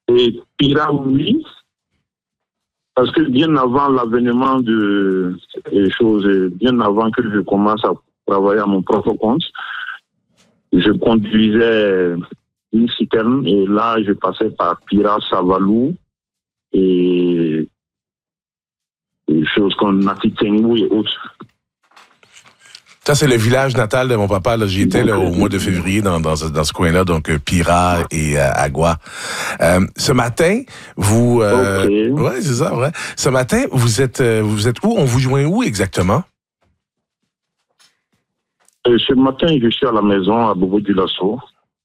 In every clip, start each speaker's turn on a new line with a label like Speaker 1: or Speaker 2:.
Speaker 1: Et Pira, oui, parce que bien avant l'avènement de choses, bien avant que je commence à travailler à mon propre compte, je conduisais une citerne et là, je passais par Pira, Savalou et des choses comme Natitengou et autres.
Speaker 2: Ça, c'est le village natal de mon papa. Là, j'y étais là, au mois de février dans ce coin-là, donc Pira et Agua. Ce matin, vous...
Speaker 1: Okay.
Speaker 2: Ouais, c'est ça, vrai. Ce matin, vous êtes où? On vous joint où exactement?
Speaker 1: Ce matin, je suis à la maison à Bobo-Dioulasso.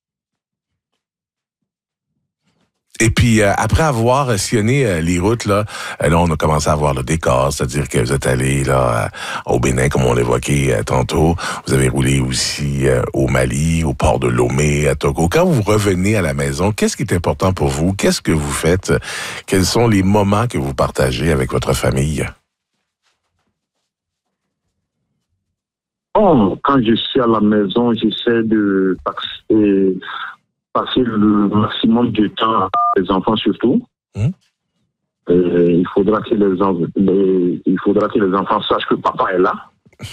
Speaker 2: Et puis, après avoir sillonné les routes, là, on a commencé à voir le décor, c'est-à-dire que vous êtes allé là au Bénin, comme on l'évoquait tantôt. Vous avez roulé aussi au Mali, au port de Lomé, à Togo. Quand vous revenez à la maison, qu'est-ce qui est important pour vous? Qu'est-ce que vous faites? Quels sont les moments que vous partagez avec votre famille?
Speaker 1: Bon, quand je suis à la maison, j'essaie de passer le maximum de temps avec les enfants surtout. Il faudra que les enfants sachent que papa est là.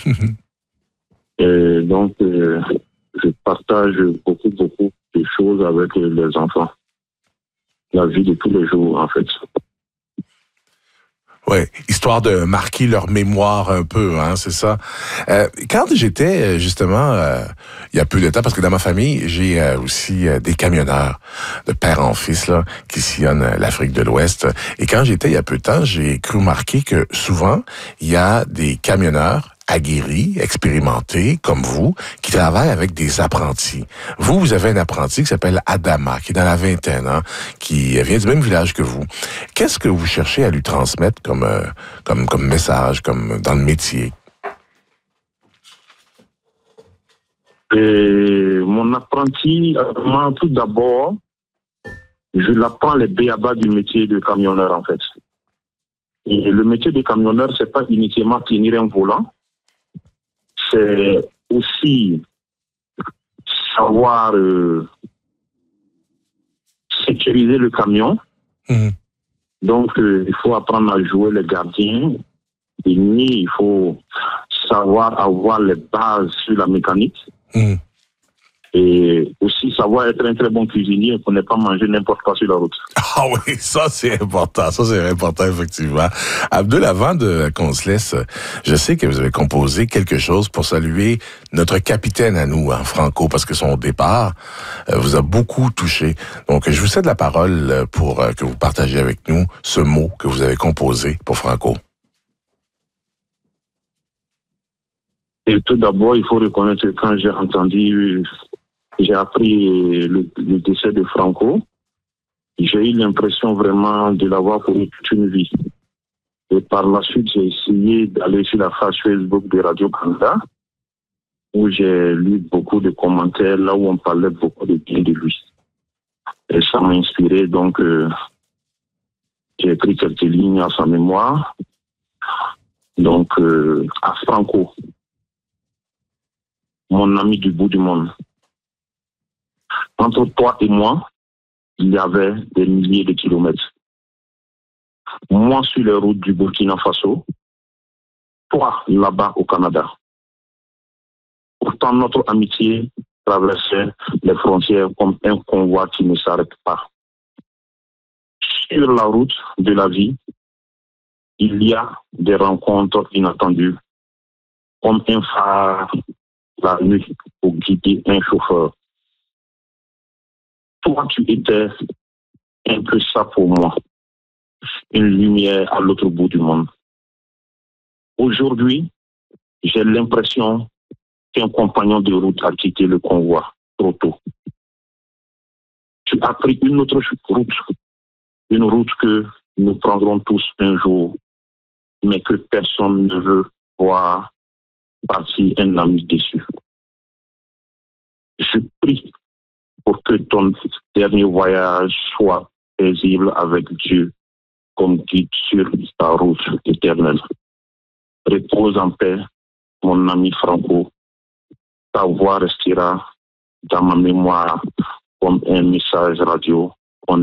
Speaker 1: Et donc, je partage beaucoup de choses avec les enfants. La vie de tous les jours, en fait.
Speaker 2: Oui, histoire de marquer leur mémoire un peu, hein, c'est ça. Quand j'étais, justement, il y a peu de temps, parce que dans ma famille, j'ai aussi des camionneurs de père en fils là, qui sillonnent l'Afrique de l'Ouest. Et quand j'étais il y a peu de temps, j'ai cru remarquer que souvent, il y a des camionneurs aguerris, expérimentés, comme vous, qui travaillent avec des apprentis. Vous avez un apprenti qui s'appelle Adama, qui est dans la vingtaine, hein, qui vient du même village que vous. Qu'est-ce que vous cherchez à lui transmettre comme message, comme dans le métier?
Speaker 1: Et mon apprenti, moi, tout d'abord, je l'apprends les b.a.-ba du métier de camionneur, en fait. Et le métier de camionneur, c'est pas uniquement tenir un volant, c'est aussi savoir sécuriser le camion. Donc, il faut apprendre à jouer les gardiens. Et nuit, il faut savoir avoir les bases sur la mécanique. Et aussi savoir être un très bon cuisinier pour ne pas manger n'importe quoi sur la route.
Speaker 2: Ah oui, ça c'est important. Ça c'est important, effectivement. Abdul, avant qu'on se laisse, je sais que vous avez composé quelque chose pour saluer notre capitaine à nous, hein, Franco, parce que son départ vous a beaucoup touché. Donc, je vous cède la parole pour que vous partagiez avec nous ce mot que vous avez composé pour Franco.
Speaker 1: Et tout d'abord, il faut reconnaître que quand j'ai appris le décès de Franco, j'ai eu l'impression vraiment de l'avoir connu toute une vie. Et par la suite, j'ai essayé d'aller sur la page Facebook de Radio-Canada, où j'ai lu beaucoup de commentaires, là où on parlait beaucoup de bien de lui. Et ça m'a inspiré, donc j'ai écrit quelques lignes à sa mémoire. Donc, à Franco, mon ami du bout du monde. Entre toi et moi, il y avait des milliers de kilomètres. Moi sur les routes du Burkina Faso, toi là-bas au Canada. Pourtant, notre amitié traversait les frontières comme un convoi qui ne s'arrête pas. Sur la route de la vie, il y a des rencontres inattendues, comme un phare la nuit pour guider un chauffeur. Toi, tu étais un peu ça pour moi, une lumière à l'autre bout du monde. Aujourd'hui, j'ai l'impression qu'un compagnon de route a quitté le convoi trop tôt. Tu as pris une autre route, une route que nous prendrons tous un jour, mais que personne ne veut voir partir un ami déçu. Je prie pour que ton dernier voyage soit paisible avec Dieu comme guide sur ta route éternelle. Repose en paix, mon ami Franco. Ta voix restera dans ma mémoire comme un message radio